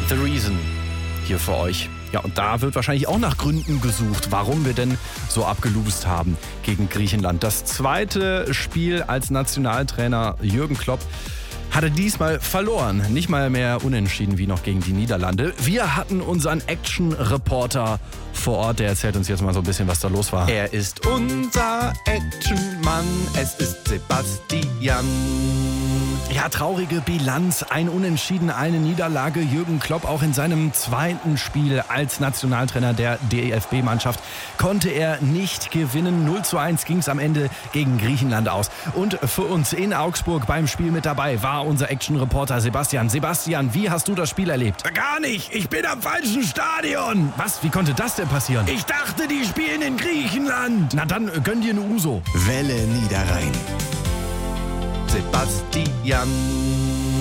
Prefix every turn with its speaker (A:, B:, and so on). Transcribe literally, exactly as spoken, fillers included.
A: The Reason hier für euch. Ja, und da wird wahrscheinlich auch nach Gründen gesucht, warum wir denn so abgelost haben gegen Griechenland. Das zweite Spiel als Nationaltrainer Jürgen Klopp hatte diesmal verloren. Nicht mal mehr unentschieden wie noch gegen die Niederlande. Wir hatten unseren Action-Reporter vor Ort. Der erzählt uns jetzt mal so ein bisschen, was da los war.
B: Er ist unser Action-Mann. Es ist Sebastian.
A: Ja, traurige Bilanz. Ein Unentschieden, eine Niederlage. Jürgen Klopp auch in seinem zweiten Spiel als Nationaltrainer der D F B-Mannschaft konnte er nicht gewinnen. null zu eins ging es am Ende gegen Griechenland aus. Und für uns in Augsburg beim Spiel mit dabei war unser Action-Reporter Sebastian. Sebastian, wie hast du das Spiel erlebt?
C: Gar nicht. Ich bin am falschen Stadion.
A: Was? Wie konnte das denn passieren?
C: Ich dachte, die spielen in Griechenland.
A: Na dann gönn dir eine Uso.
B: Welle Niederrhein. Sebastian.